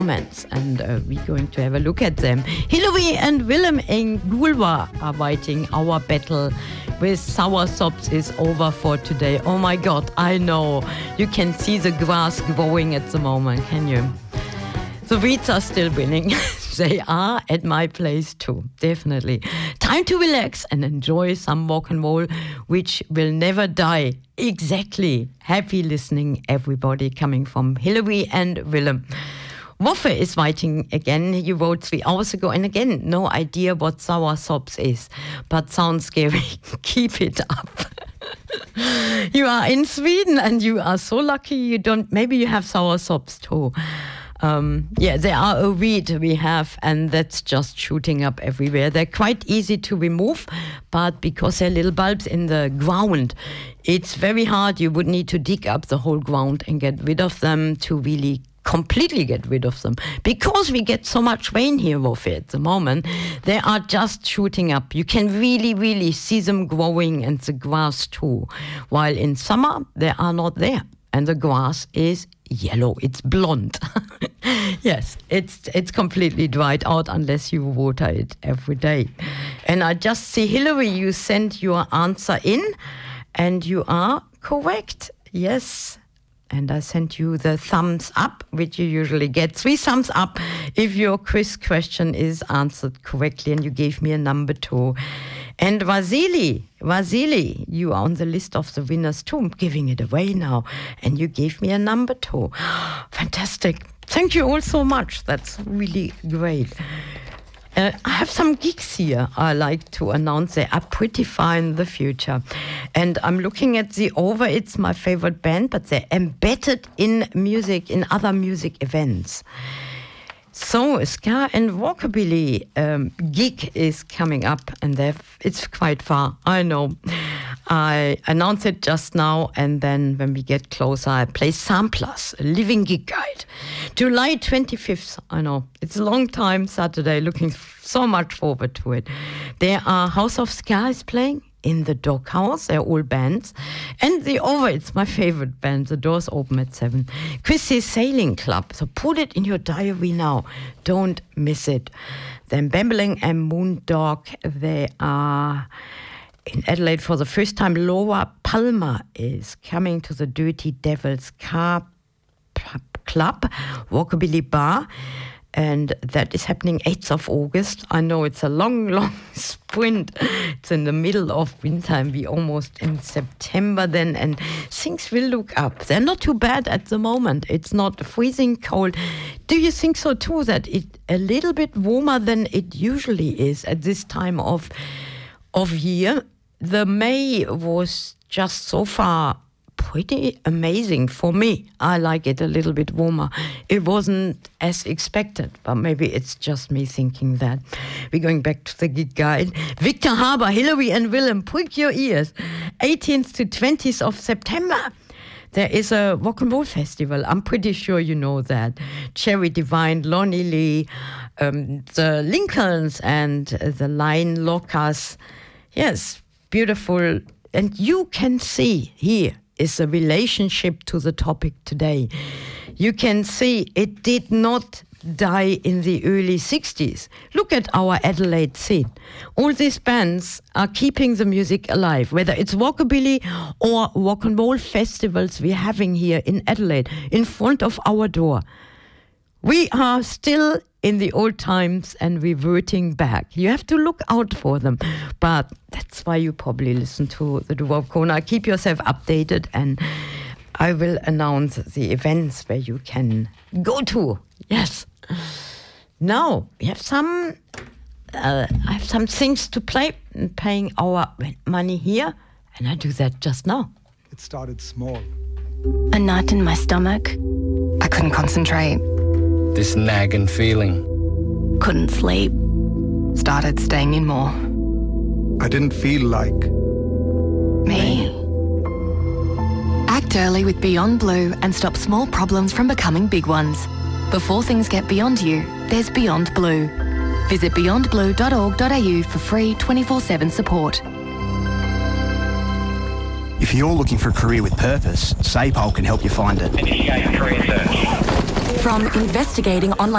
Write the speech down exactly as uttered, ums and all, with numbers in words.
moments, and uh, we're going to have a look at them. Hilary and Willem in Gulwa are fighting our battle with soursop is over for today. Oh my God, I know. You can see the grass growing at the moment, can you? The weeds are still winning. They are at my place too, definitely. Time to relax and enjoy some rock and roll, which will never die. Exactly. Happy listening, everybody, coming from Hilary and Willem. Woffe is writing again. He wrote three hours ago. And again, no idea what soursop is, but sounds scary. Keep it up. You are in Sweden and you are so lucky you don't. Maybe you have soursops too. Um, yeah, they are a weed we have, and that's just shooting up everywhere. They're quite easy to remove, but because they're little bulbs in the ground, it's very hard. You would need to dig up the whole ground and get rid of them to really completely get rid of them. Because we get so much rain here of it at the moment, they are just shooting up. You can really, really see them growing, and the grass too. While in summer, they are not there, and the grass is yellow, it's blonde. Yes, it's it's completely dried out unless you water it every day. And I just see, Hilary, you sent your answer in, and you are correct. Yes. And I sent you the thumbs up, which you usually get. Three thumbs up if your quiz question is answered correctly, and you gave me a number two. And Vasily, Vasily, you are on the list of the winners too. I'm giving it away now. And you gave me a number two. Fantastic. Thank you all so much. That's really great. Uh, I have some gigs here I like to announce. They are pretty fine in the future. And I'm looking at the Over. It's my favorite band, but they're embedded in music, in other music events. So, a ska and rockabilly um, gig is coming up, and it's quite far, I know. I announced it just now, and then when we get closer, I play Samplers, a living gig guide. July twenty-fifth, I know, it's a long time, Saturday, looking so much forward to it. There are House of Ska is playing in the Doghouse, they're all bands. And the Over, it's my favorite band. The doors open at seven. Chrissy's Sailing Club, so put it in your diary now. Don't miss it. Then Bambling and Moondog, they are in Adelaide for the first time. Laura Palmer is coming to the Dirty Devils Car Club, Rockabilly Bar. And that is happening eighth of August. I know it's a long, long sprint. It's in the middle of winter, and we almost in September then, and things will look up. They're not too bad at the moment. It's not freezing cold. Do you think so too, that it's a little bit warmer than it usually is at this time of of year? The May was just so far pretty amazing for me. I like it a little bit warmer. It wasn't as expected, but maybe it's just me thinking that. We're going back to the gig guide. Victor Harbour, Hilary and Willem, prick your ears. eighteenth to twentieth of September. There is a rock and roll festival. I'm pretty sure you know that. Cherry Divine, Lonnie Lee, um, the Lincolns, and the Line Lockers. Yes, beautiful. And you can see here is a relationship to the topic today. You can see it did not die in the early sixties. Look at our Adelaide scene. All these bands are keeping the music alive, whether it's rockabilly or rock and roll festivals we're having here in Adelaide, in front of our door. We are still in the old times and reverting back. You have to look out for them. But that's why you probably listen to the Doo-Wop Corner. Keep yourself updated, and I will announce the events where you can go to. Yes. Now, we have some, uh, I have some things to play, and paying our money here, and I do that just now. It started small. A knot in my stomach. I couldn't concentrate. This nagging feeling. Couldn't sleep. Started staying in more. I didn't feel like Me. Act early with Beyond Blue and stop small problems from becoming big ones. Before things get beyond you, there's Beyond Blue. Visit beyond blue dot org dot a u for free twenty-four seven support. If you're looking for a career with purpose, SAPOL can help you find it. Initiate career search. From investigating online